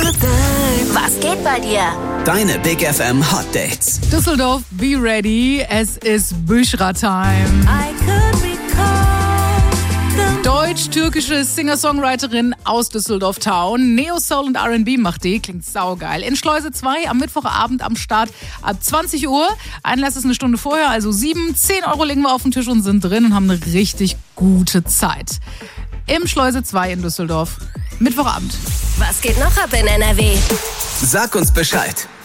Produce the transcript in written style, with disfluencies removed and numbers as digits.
Was geht bei dir? Deine Big FM Hot Dates. Düsseldorf, be ready. Es ist Büchra-Time. Deutsch-türkische Singer-Songwriterin aus Düsseldorf-Town. Neo-Soul und R&B macht die. Klingt saugeil. In Schleuse 2 am Mittwochabend am Start ab 20 Uhr. Einlass ist eine Stunde vorher, also 10 Euro legen wir auf den Tisch und sind drin und haben eine richtig gute Zeit. Im Schleuse 2 in Düsseldorf. Mittwochabend. Was geht noch ab in NRW? Sag uns Bescheid.